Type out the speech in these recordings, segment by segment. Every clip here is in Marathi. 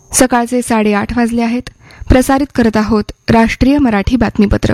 सकाळचे 8:30 वाजले आहेत. प्रसारित करत आहोत राष्ट्रीय मराठी बातमीपत्र.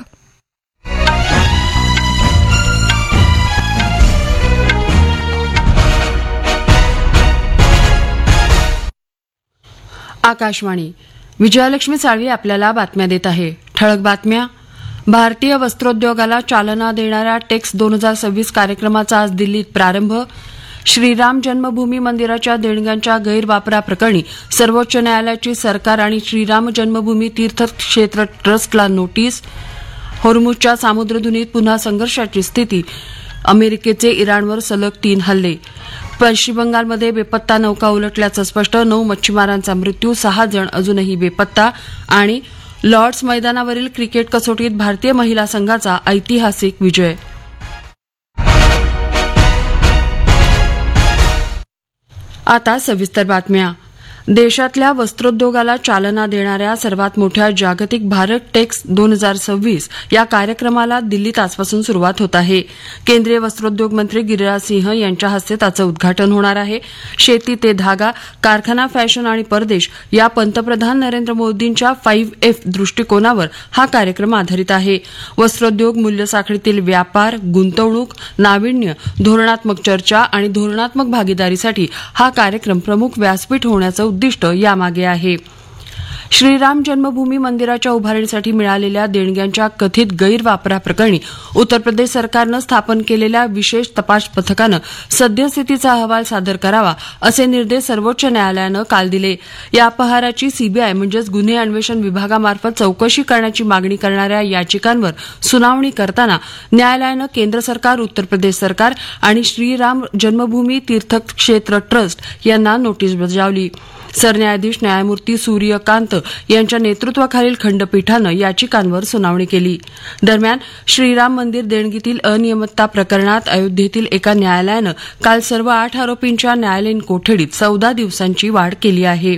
आकाशवाणी. विजयालक्ष्मी साळवी आपल्याला बातम्या देत आहे. ठळक बातम्या. भारतीय वस्त्रोद्योगाला चालना देणाऱ्या टेक्स 2026 कार्यक्रमाचा आज दिल्लीत प्रारंभ. श्रीराम जन्मभूमी मंदिराच्या देणग्यांच्या गैरवापराप्रकरणी सर्वोच्च न्यायालयाची सरकार आणि श्रीराम जन्मभूमी तीर्थक्षेत्र ट्रस्टला नोटीस. होर्मुझच्या सामुद्रधुनीत पुन्हा संघर्षाची स्थिती. अमेरिकेचे इराणवर सलग 3 हल्ले. पश्चिम बंगालमध्ये बेपत्ता नौका उलटल्याचं स्पष्ट. 9 मच्छीमारांचा मृत्यू, 6 जण अजूनही बेपत्ता. आणि लॉर्ड्स मैदानावरील क्रिकेट कसोटीत भारतीय महिला संघाचा ऐतिहासिक विजय. आता सविस्तर बातम्या. देशातल्या वस्त्रोद्योगाला चालना देणाऱ्या सर्वात मोठ्या जागतिक भारत टेक्स 2026 या कार्यक्रमाला दिल्लीत आजपासून सुरुवात होत आहे. केंद्रीय वस्त्रोद्योग मंत्री गिरिराज सिंह यांच्या हस्ते त्याचं उद्घाटन होणार आहे. शेती ते धागा, कारखाना, फॅशन आणि परदेश या पंतप्रधान नरेंद्र मोदींच्या 5F दृष्टिकोनावर हा कार्यक्रम आधारित आहे. वस्त्रोद्योग, मूल्यसाखळीतील व्यापार, गुंतवणूक, नाविन्य, धोरणात्मक चर्चा आणि धोरणात्मक भागीदारीसाठी हा कार्यक्रम प्रमुख व्यासपीठ होण्याचं उद्दिष्ट यामागे आहे. श्रीराम जन्मभूमी मंदिराच्या उभारणीसाठी मिळालेल्या देणग्यांच्या कथित गैरवापराप्रकरणी उत्तर प्रदेश सरकारनं स्थापन केलेल्या विशेष तपास पथकानं सद्यस्थितीचा अहवाल सादर करावा असे निर्देश सर्वोच्च न्यायालयानं काल दिले. या अपहाराची सीबीआय म्हणजेच गुन्हे अन्वेषण विभागामार्फत चौकशी करण्याची मागणी करणाऱ्या याचिकांवर सुनावणी करताना न्यायालयानं केंद्र सरकार, उत्तर प्रदेश सरकार आणि श्रीराम जन्मभूमी तीर्थक्षेत्र ट्रस्ट यांना नोटीस बजावली. सरन्यायाधीश न्यायमूर्ती सूर्यकांत यांच्या नेतृत्वाखालील खंडपीठानं याचिकांवर सुनावणी केली. दरम्यान श्रीराम मंदिर देणगीतील अनियमितता प्रकरणात अयोध्येतील एका न्यायालयानं काल सर्व 8 आरोपींच्या न्यायालयीन कोठडीत 14 दिवसांची वाढ केली आहे.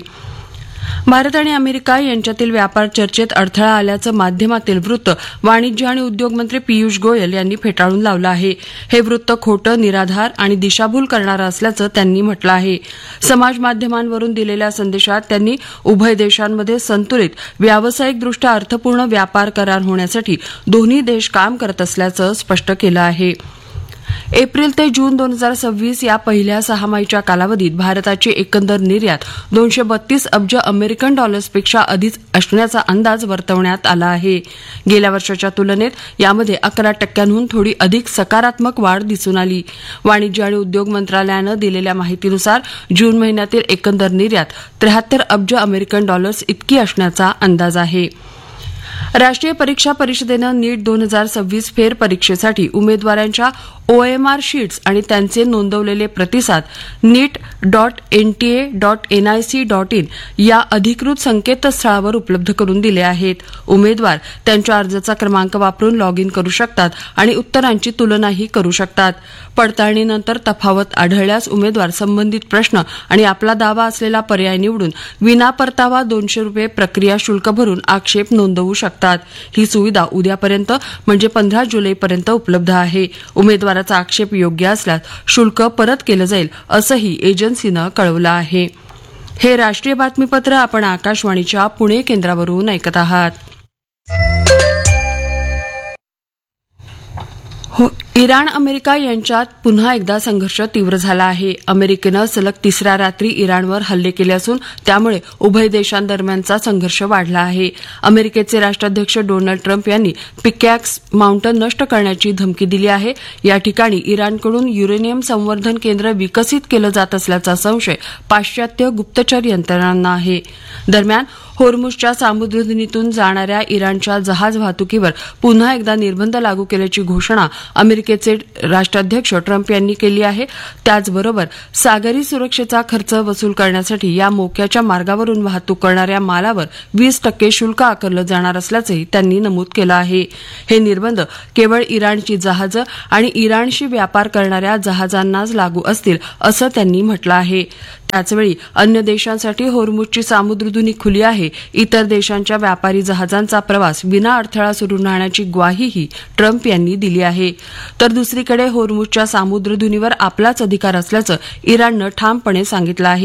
भारत आणि अमेरिका यांच्यातील व्यापार चर्चेत अडथळा आल्याचं माध्यमातील वृत्त वाणिज्य आणि उद्योग मंत्री पियुष गोयल यांनी फेटाळून लावलं आहे. हे वृत्त खोटं, निराधार आणि दिशाभूल करणारं असल्याचं त्यांनी म्हटलं आहे. समाज माध्यमांवरून दिलेल्या संदेशात त्यांनी उभय देशांमध्ये संतुलित, व्यावसायिकदृष्ट्या अर्थपूर्ण व्यापार करार होण्यासाठी दोन्ही देश काम करत असल्याचं स्पष्ट केलं आहे. एप्रिल ते जून 2026 या पहिल्या सहामाहीच्या कालावधीत भारताची एकंदर निर्यात 232 अब्ज अमेरिकन डॉलर्सपेक्षा अधिक असण्याचा अंदाज वर्तवण्यात आला आहे. गेल्या वर्षाच्या तुलनेत यामध्ये 11% थोडी अधिक सकारात्मक वाढ दिसून आली. वाणिज्य आणि उद्योग मंत्रालयानं दिलेल्या माहितीनुसार जून महिन्यातील एकंदर निर्यात 73 अब्ज अमेरिकन डॉलर्स इतकी असण्याचा अंदाज आहे. राष्ट्रीय परीक्षा परिषदेनं नीट 2026 फेरपरीक्षेसाठी उमेदवारांच्या OMR शीट्स आणि त्यांचे नोंदवलेले प्रतिसाद NEET.NTA.nic.in या अधिकृत संकेतस्थळावर उपलब्ध करून दिले आहेत. उमेदवार त्यांच्या अर्जाचा क्रमांक वापरून लॉग इन करू शकतात आणि उत्तरांची तुलनाही करू शकतात. पडताळणीनंतर तफावत आढळल्यास उमेदवार संबंधित प्रश्न आणि आपला दावा असलेला पर्याय निवडून विनापरतावा ₹200 प्रक्रिया शुल्क भरून आक्षेप नोंदवू शकतात. ही सुविधा उद्यापर्यंत म्हणजे 15 जुलैपर्यंत उपलब्ध आहे. उमेदवाराचा आक्षेप योग्य असल्यास शुल्क परत केलं जाईल असंही एजन्सीनं कळवलं आहे. हे राष्ट्रीय बातमीपत्र आपण आकाशवाणीच्या पुणे केंद्रावरून ऐकत आहात. इराण अमेरिका यांच्यात पुन्हा एकदा संघर्ष तीव्र झाला आहे. अमेरिकेनं सलग 3ऱ्या रात्री इराणवर हल्ले केले असून त्यामुळे उभय देशांदरम्यानचा संघर्ष वाढला आहे. अमेरिकेचे राष्ट्राध्यक्ष डोनाल्ड ट्रम्प यांनी पिकॅक्स माउंटन नष्ट करण्याची धमकी दिली आहे. या ठिकाणी इराणकडून युरेनियम संवर्धन केंद्र विकसित केलं जात असल्याचा संशय पाश्चात्य गुप्तचर यंत्रणांना आहे. दरम्यान होर्मुझच्या सामुद्रधुनीतून जाणाऱ्या इराणच्या जहाज वाहतुकीवर पुन्हा एकदा निर्बंध लागू केल्याची घोषणा अमेरिकेचे राष्ट्राध्यक्ष ट्रम्प यांनी केली आहे. त्याचबरोबर सागरी सुरक्षेचा खर्च वसूल करण्यासाठी या मोक्याच्या मार्गावरून वाहतूक करणाऱ्या मालावर 20% शुल्क आकारलं जाणार असल्याचंही त्यांनी नमूद केलं आहे. हे निर्बंध केवळ इराणची जहाजं आणि इराणशी व्यापार करणाऱ्या जहाजांनाच लागू असतील असं त्यांनी म्हटलं आहे. त्याचवेळी अन्य देशांसाठी होर्मुझची सामुद्रधुनी खुली आहे. इतर देशांच्या व्यापारी जहाजांचा प्रवास विना अडथळा सुरू राहण्याची ग्वाहीही ट्रम्प यांनी दिली आहे. तर दुसरीकडे होर्मुझच्या सामुद्रधुनीवर आपलाच अधिकार असल्याचं इराणनं ठामपणे सांगितलं आहे.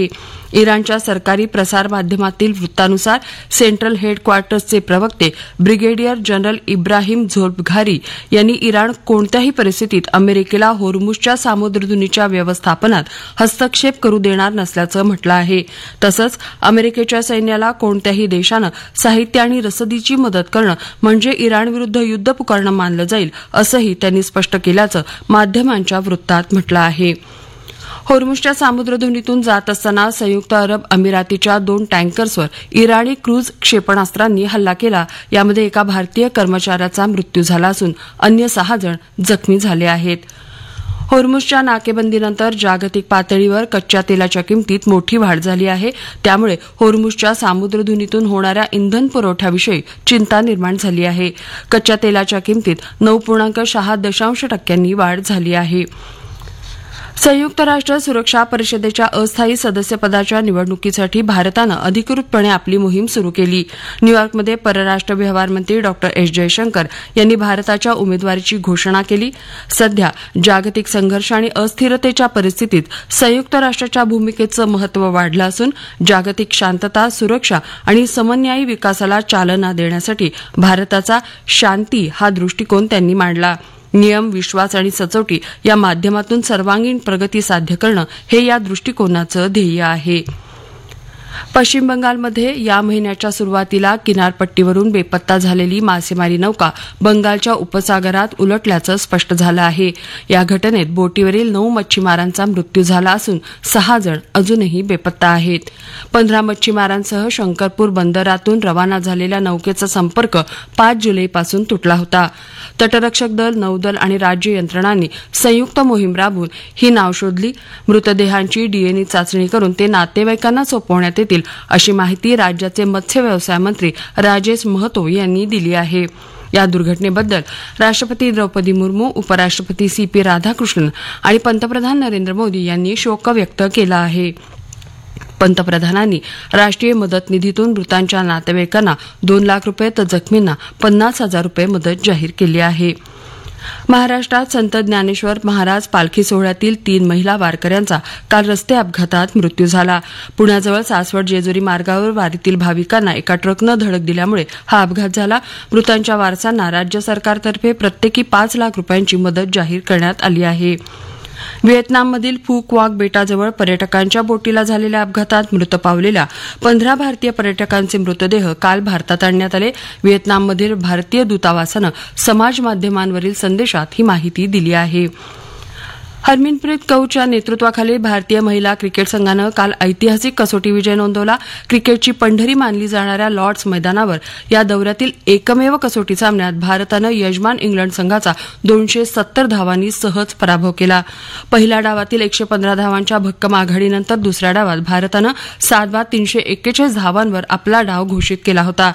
इराणच्या सरकारी प्रसारमाध्यमातील वृत्तानुसार सेंट्रल हेडक्वार्टर्सचे प्रवक्ते ब्रिगेडियर जनरल इब्राहिम झोल्फघारी यांनी इराण कोणत्याही परिस्थितीत अमेरिकेला होर्मुझच्या सामुद्रधुनीच्या व्यवस्थापनात हस्तक्षेप करू देणार नसल्याचं म्हटलं आहे. तसंच अमेरिकेच्या सैन्याला कोणत्याही देशानं साहित्य आणि रसदीची मदत करणं म्हणजे इराणविरुद्ध युद्ध पुकारणं मानलं जाईल असंही त्यांनी स्पष्ट केल्याचं माध्यमांच्या वृत्तात म्हटलं आहे. होर्मुझच्या सामुद्रधुनीतून जात असताना संयुक्त अरब अमिरातीच्या 2 टँकर्सवर इराणी क्रूझ क्षेपणास्त्रांनी हल्ला केला. यामध्ये एका भारतीय कर्मचाऱ्याचा मृत्यू झाला असून अन्य 6 जण जखमी झाले आहेत. होर्मुझच्या नाकेबंदीनंतर जागतिक पातळीवर कच्च्या तेलाच्या किमतीत मोठी वाढ झाली आहे. त्यामुळे होर्मुझच्या सामुद्रधुनीतून होणाऱ्या इंधन पुरवठ्याविषयी चिंता निर्माण झाली आहे. कच्च्या तेलाच्या किमतीत 9.6% वाढ झाली आहे. संयुक्त राष्ट्र सुरक्षा परिषदेच्या अस्थायी सदस्यपदाच्या निवडणुकीसाठी भारतानं अधिकृतपणे आपली मोहीम सुरू केली. न्यूयॉर्कमध्ये परराष्ट्र व्यवहार मंत्री डॉ एस जयशंकर यांनी भारताच्या उमेदवारीची घोषणा केली. सध्या जागतिक संघर्ष आणि अस्थिरतेच्या परिस्थितीत संयुक्त राष्ट्राच्या भूमिकेचं महत्त्व वाढलं असून जागतिक शांतता, सुरक्षा आणि समन्यायी विकासाला चालना देण्यासाठी भारताचा शांती हा दृष्टिकोन त्यांनी मांडला. नियम, विश्वास आणि सचोटी या माध्यमातून सर्वांगीण प्रगती साध्य करणं हे या दृष्टिकोनाचं ध्येय आहे. पश्चिम बंगालमध्ये या महिन्याच्या सुरुवातीला किनारपट्टीवरून बेपत्ता झालेली मासेमारी नौका बंगालच्या उपसागरात उलटल्याचं स्पष्ट झालं आहे. या घटनेत बोटीवरील 9 मच्छीमारांचा मृत्यू झाला असून 6 जण अजूनही बेपत्ता आहेत. 15 मच्छीमारांसह शंकरपूर बंदरातून रवाना झालेल्या नौकेचा संपर्क 5 जुलैपासून तुटला होता. तटरक्षक दल, नौदल आणि राज्य यंत्रणांनी संयुक्त मोहीम राबवून ही नाव शोधली. मृतदेहांची डीएनए चाचणी करून ते नातेवाईकांना सोपवण्यात येतील अशी माहिती राज्याचे मत्स्य व्यवसाय मंत्री राजेश महतो यांनी दिली आहे. या दुर्घटनेबद्दल राष्ट्रपती द्रौपदी मुर्मू, उपराष्ट्रपती CP राधाकृष्णन आणि पंतप्रधान नरेंद्र मोदी यांनी शोक व्यक्त केला आहे. पंतप्रधानांनी राष्ट्रीय मदत निधीतून मृतांच्या नातेवाईकांना 2 लाख रुपये तर जखमींना 50,000 रुपये मदत जाहीर केली आहे. महाराष्ट्रात संत ज्ञानेश्वर महाराज पालखी सोहळ्यातील 3 महिला वारकऱ्यांचा काल रस्ते अपघातात मृत्यू झाला. पुण्याजवळ सासवड जेजुरी मार्गावर वारीतील भाविकांना एका ट्रकनं धडक दिल्यामुळे हा अपघात झाला. मृतांच्या वारसांना राज्य सरकारतर्फे प्रत्येकी 5 लाख रुपयांची मदत जाहीर करण्यात आली आहे. व्हिएतनाममधील फू क्वाक बेटाजवळ पर्यटकांच्या बोटीला झालेल्या अपघातात मृत पावलेल्या 15 भारतीय पर्यटकांचे मृतदेह काल भारतात आणण्यात आले. व्हिएतनाममधील भारतीय दूतावासानं समाज माध्यमांवरील संदेशात ही माहिती दिली आहे. हरमनप्रीत कौरच्या नेतृत्वाखाली भारतीय महिला क्रिकेट संघानं काल ऐतिहासिक कसोटी विजय नोंदवला. क्रिकेटची पंढरी मानली जाणाऱ्या लॉर्ड्स मैदानावर या दौऱ्यातील एकमेव कसोटी सामन्यात भारतानं यजमान इंग्लंड संघाचा 270 धावांनी सहज पराभव केला. पहिल्या डावातील 115 धावांच्या भक्कम आघाडीनंतर दुसऱ्या डावात भारतानं 7 बाद 341 धावांवर आपला डाव घोषित केला होता.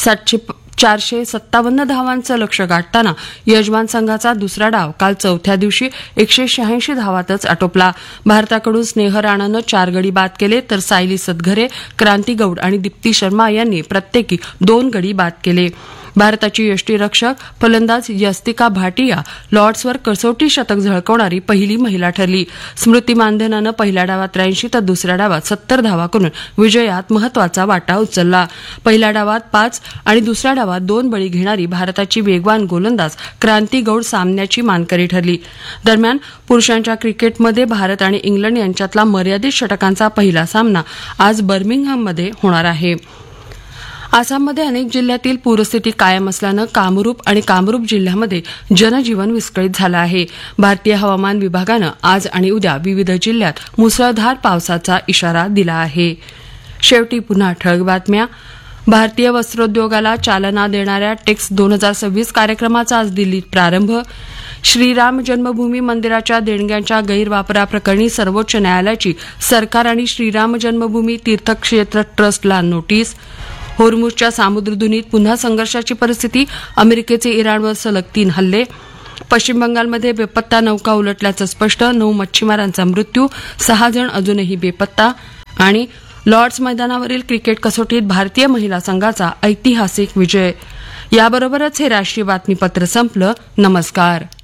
457 धावांचं लक्ष्य गाठताना यजमान संघाचा दुसरा डाव काल चौथ्या दिवशी 186 धावातच आटोपला. भारताकडून स्नेह राणानं 4 गडी बाद केले तर सायली सदघरे, क्रांती गौड आणि दीप्ती शर्मा यांनी प्रत्येकी 2 गडी बाद केले. भारताची यष्टीरक्षक फलंदाज यस्तिका भाटिया लॉर्ड्सवर कसोटी शतक झळकवणारी पहिली महिला ठरली. स्मृती मानधनानं पहिल्या डावात 83 तर दुसऱ्या डावात 70 धावा करून विजयात महत्वाचा वाटा उचलला. पहिल्या डावात 5 आणि दुसऱ्या डावात 2 बळी घेणारी भारताची वेगवान गोलंदाज क्रांती गौड सामन्याची मानकरी ठरली. दरम्यान पुरुषांच्या क्रिकेटमध्ये भारत आणि इंग्लंड यांच्यातला मर्यादित षटकांचा पहिला सामना आज बर्मिंगहॅममध्ये होणार आहे. आसाममध्ये अनेक जिल्ह्यातील पूरस्थिती कायम असल्यानं कामरूप जिल्ह्यामध्ये जनजीवन विस्कळीत झालं आहे. भारतीय हवामान विभागानं आज आणि उद्या विविध जिल्ह्यात मुसळधार पावसाचा इशारा दिला आहे. शेवटी पुन्हा ठळक बातम्या. भारतीय वस्त्रोद्योगाला चालना देणाऱ्या टेक्स 2026 कार्यक्रमाचा आज दिल्लीत प्रारंभ. श्रीराम जन्मभूमी मंदिराच्या देणग्यांच्या गैरवापराप्रकरणी सर्वोच्च न्यायालयाची सरकार आणि श्रीराम जन्मभूमी तीर्थक्षेत्र ट्रस्टला नोटीस. होर्मुझच्या सामुद्रधुनीत पुन्हा संघर्षाची परिस्थिती, अमेरिकेचे इराणवर सलग 3 हल्ले. पश्चिम बंगालमध्ये बेपत्ता नौका उलटल्याचं स्पष्ट, 9 मच्छीमारांचा मृत्यू, 6 जण अजूनही बेपत्ता. आणि लॉर्ड्स मैदानावरील क्रिकेट कसोटीत भारतीय महिला संघाचा ऐतिहासिक विजय. याबरोबरच हे राष्ट्रीय बातमीपत्र संपलं. नमस्कार.